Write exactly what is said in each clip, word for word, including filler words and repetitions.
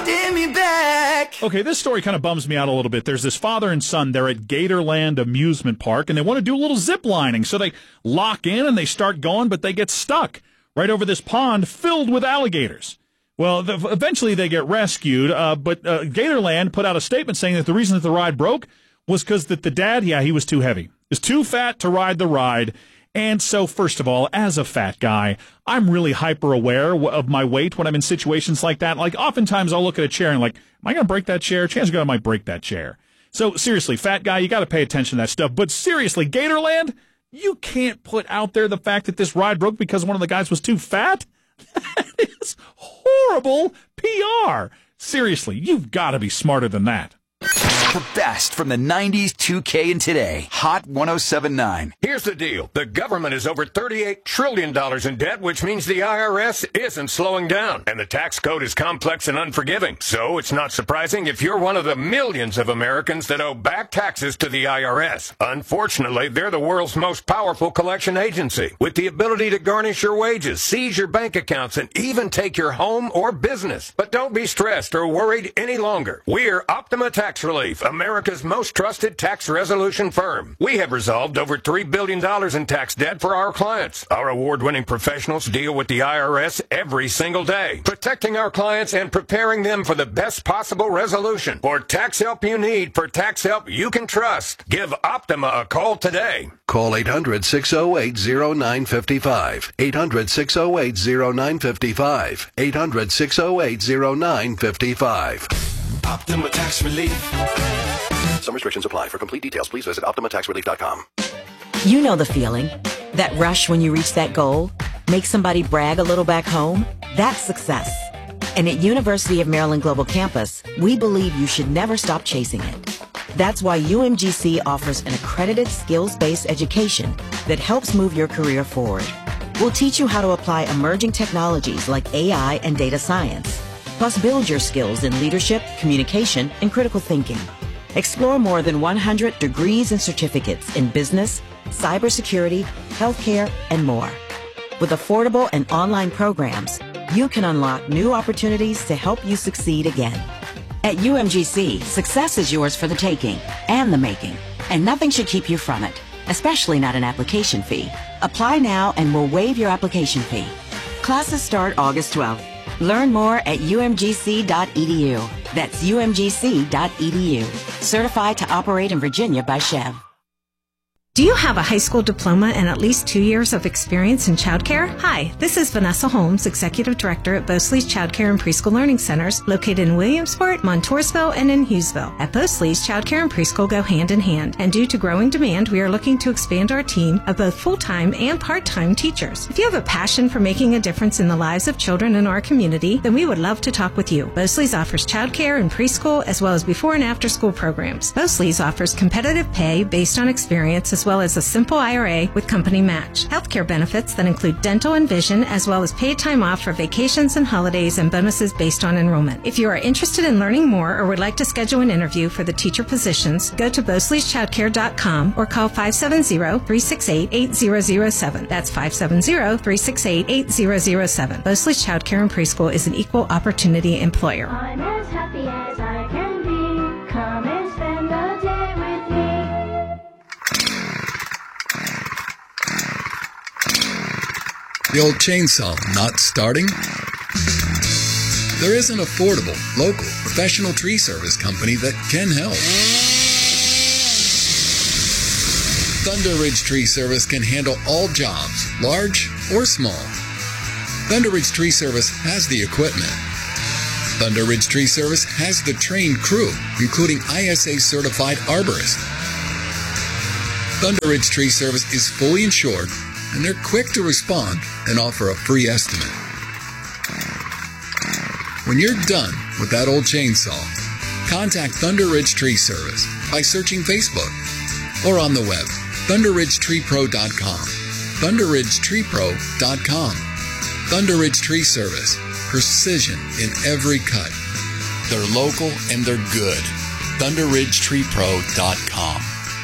holding me back. Okay, this story kind of bums me out a little bit. There's this father and son. They're at Gatorland Amusement Park, and they want to do a little zip lining. So they lock in, and they start going, but they get stuck right over this pond filled with alligators. Well, the, eventually they get rescued, uh, but uh, Gatorland put out a statement saying that the reason that the ride broke was because that the dad, yeah, he was too heavy. He was too fat to ride the ride. And so, first of all, as a fat guy, I'm really hyper-aware of my weight when I'm in situations like that. Like, oftentimes I'll look at a chair and like, am I going to break that chair? Chances are good I might break that chair. So, seriously, fat guy, you got to pay attention to that stuff. But seriously, Gatorland, you can't put out there the fact that this ride broke because one of the guys was too fat. That is horrible P R. Seriously, you've got to be smarter than that. The best from the nineties, two K, and today. Hot one oh seven point nine. Here's the deal. The government is over thirty-eight trillion dollars in debt, which means the I R S isn't slowing down. And the tax code is complex and unforgiving. So it's not surprising if you're one of the millions of Americans that owe back taxes to the I R S. Unfortunately, they're the world's most powerful collection agency, with the ability to garnish your wages, seize your bank accounts, and even take your home or business. But don't be stressed or worried any longer. We're Optima Tax Relief, America's most trusted tax resolution firm. We have resolved over three billion dollars in tax debt for our clients. Our award-winning professionals deal with the I R S every single day, protecting our clients and preparing them for the best possible resolution. For tax help you need, for tax help you can trust, give Optima a call today. Call eight hundred, six oh eight, oh nine five five. eight hundred, six oh eight, oh nine five five. eight hundred, six oh eight, oh nine five five. Optima Tax Relief. Some restrictions apply. For complete details, please visit optima tax relief dot com. You know the feeling. That rush when you reach that goal. Make somebody brag a little back home. That's success. And at University of Maryland Global Campus, we believe you should never stop chasing it. That's why U M G C offers an accredited skills-based education that helps move your career forward. We'll teach you how to apply emerging technologies like A I and data science. Plus, build your skills in leadership, communication, and critical thinking. Explore more than one hundred degrees and certificates in business, cybersecurity, healthcare, and more. With affordable and online programs, you can unlock new opportunities to help you succeed again. At U M G C, success is yours for the taking and the making, and nothing should keep you from it, especially not an application fee. Apply now and we'll waive your application fee. Classes start August twelfth. Learn more at U M G C dot E D U. That's U M G C dot E D U. Certified to operate in Virginia by Chev. Do you have a high school diploma and at least two years of experience in childcare? Hi, this is Vanessa Holmes, Executive Director at Bosley's Childcare and Preschool Learning Centers, located in Williamsport, Montoursville, and in Hughesville. At Bosley's, childcare and preschool go hand in hand, and due to growing demand, we are looking to expand our team of both full-time and part-time teachers. If you have a passion for making a difference in the lives of children in our community, then we would love to talk with you. Bosley's offers childcare and preschool, as well as before and after school programs. Bosley's offers competitive pay based on experience, as well as a simple I R A with company match. Healthcare benefits that include dental and vision, as well as paid time off for vacations and holidays, and bonuses based on enrollment. If you are interested in learning more or would like to schedule an interview for the teacher positions, go to bosleys childcare dot com or call five seven zero, three six eight, eight zero zero seven. That's five seven zero, three six eight, eight zero zero seven. Bosley's Childcare and Preschool is an equal opportunity employer. I'm as happy as I can be. Come and spend the day with me. The old chainsaw not starting? There is an affordable, local, professional tree service company that can help. Thunder Ridge Tree Service can handle all jobs, large or small. Thunder Ridge Tree Service has the equipment. Thunder Ridge Tree Service has the trained crew, including I S A certified arborists. Thunder Ridge Tree Service is fully insured, and they're quick to respond and offer a free estimate. When you're done with that old chainsaw, contact Thunder Ridge Tree Service by searching Facebook or on the web, thunder ridge tree pro dot com. thunder ridge tree pro dot com. Thunder Ridge Tree Service. Precision in every cut. They're local and they're good. thunder ridge tree pro dot com.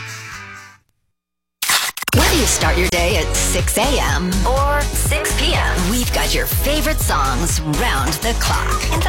Whether you start your day at six a.m. or six p.m., we've got your favorite songs round the clock. In fact,